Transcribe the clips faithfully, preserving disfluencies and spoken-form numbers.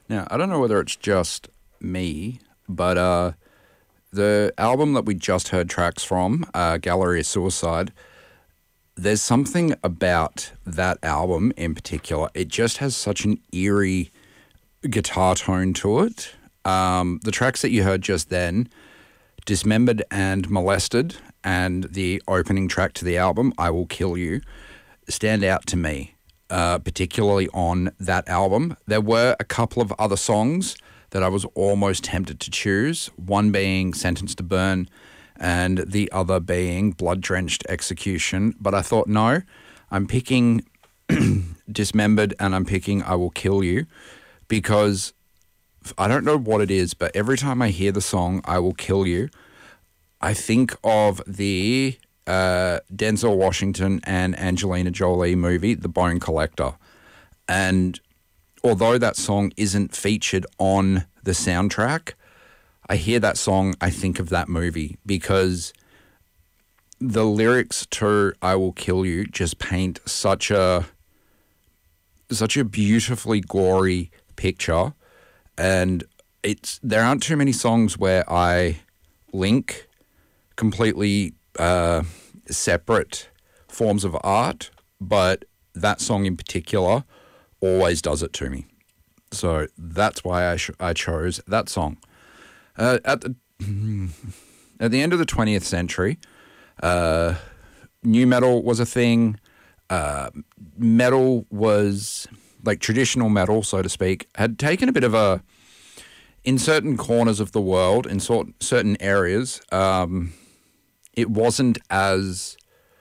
Now, I don't know whether it's just me, but uh, the album that we just heard tracks from, uh, Gallery of Suicide, there's something about that album in particular. It just has such an eerie guitar tone to it. Um, the tracks that you heard just then, Dismembered and Molested, and the opening track to the album, I Will Kill You, stand out to me, uh, particularly on that album. There were a couple of other songs that I was almost tempted to choose, one being Sentenced to Burn and the other being Blood Drenched Execution. But I thought, no, I'm picking Dismembered and I'm picking I Will Kill You because I don't know what it is, but every time I hear the song I Will Kill You, I think of the uh, Denzel Washington and Angelina Jolie movie, The Bone Collector. And although that song isn't featured on the soundtrack, I hear that song, I think of that movie because the lyrics to I Will Kill You just paint such a such a beautifully gory picture. And it's there aren't too many songs where I link completely uh, separate forms of art, but that song in particular always does it to me. So that's why I sh- I chose that song. Uh, at the at the end of the twentieth century, uh, new metal was a thing. Uh, metal was like traditional metal, so to speak, had taken a bit of a in certain corners of the world, in sort certain areas. Um, it wasn't as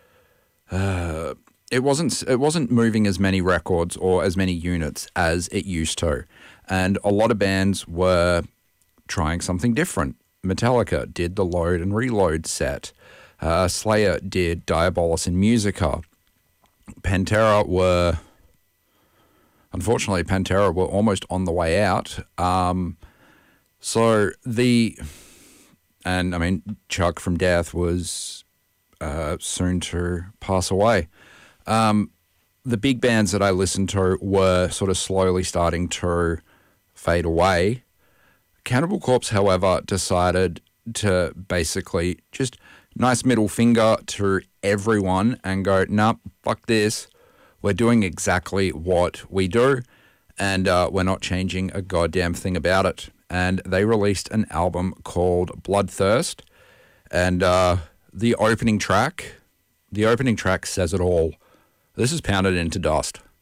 uh, it wasn't it wasn't moving as many records or as many units as it used to, and a lot of bands were trying something different. Metallica did the Load and Reload set. Uh, Slayer did Diabolus in Musica. Pantera were, unfortunately, Pantera were almost on the way out. Um, so the, and I mean, Chuck from Death was uh, soon to pass away. Um, the big bands that I listened to were sort of slowly starting to fade away. Cannibal Corpse, however, decided to basically just nice middle finger to everyone and go, nah, fuck this. We're doing exactly what we do, and uh, we're not changing a goddamn thing about it. And they released an album called Bloodthirst, and uh, the opening track, the opening track says it all. This is Pounded Into Dust.